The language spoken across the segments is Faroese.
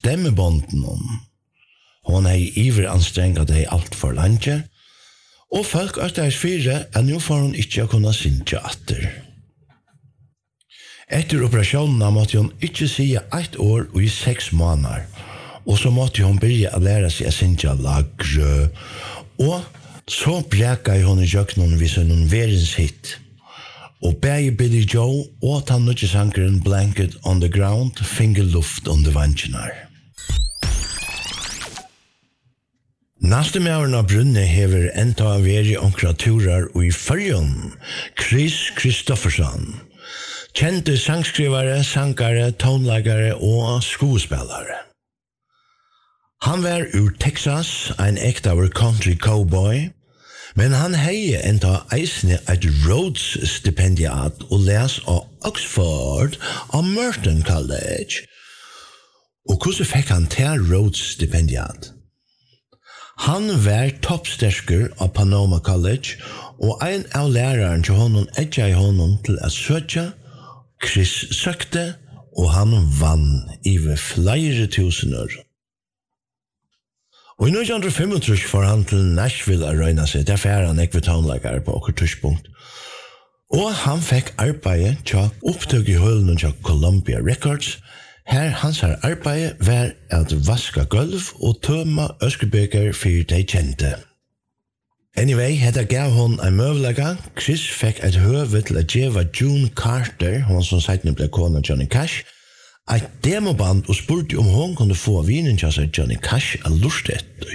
stemmebonden om. Hon iver anstrengt det alt for lenge, og folk østes fire at nå får hun ikke kunne synge atter. Etter operasjonene måtte hun ikke si 1 år og i 6 måneder, og så måtte hun begynne å lære seg å synge lagre, og så breker hun i jøkkenen hvis hun verens hit. Og begge Billy Joe og den nødje sangeren Blanket on the Ground finger luft under vannkjener. Næste mævren av Brunne hever enda veri onkra turer i Følgen, Chris Kristoffersson, kjente sangskrivare, sangare, tonlagare og skuespillare. Han var ur Texas, en ektaver country cowboy, men han hei enda eisne et Rhodes-stipendiat og les av Oxford og Merton College. Og hvordan fikk han til Rhodes-stipendiat? Han var toppstersker av Panoma College, og en av læreren til honom etja i honom til å søke. Chris søkte, og han vann over flere tusener. Og i 1935 får han til Nashville å røyne seg, derfor han ikke ved tonelager på okkur tidspunkt. Og han fikk arbeid til opptøk i hølen til Columbia Records. Her hans arbeid var at vaska gulv og tømme øskebeker for de kjente. Anyway, hetta gav hon en møvlega. Chris fikk et høve til å gjeva June Carter, hon som seitene ble kona Johnny Cash, et demoband og spurte om hon kunne få vinen til seg Johnny Cash a lust etter.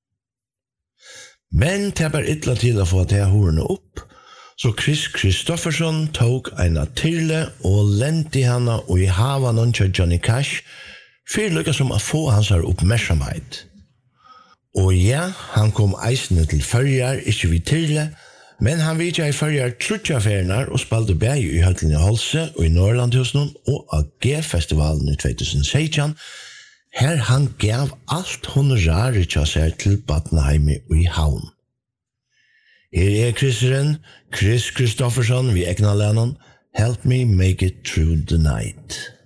Men det var ytla til å få til horene opp, så Chris Kristoffersson tog en tyrle og lente henne og i havan til Johnny Cash, for lykka som å få hans oppmerksomhet. Og ja, han kom eisende til Førjar, ikke vid tyrle, men han vidja i Førjar trutjafernar og spalte bæg i Høtlen i Holse og i Norrlandhusen og AG-festivalen i 2016, her han gav alt honorarer til seg til Batnheimi og i Havn. Her Chris Kristoffersson, vi egna lennon, Help Me Make It Through the Night.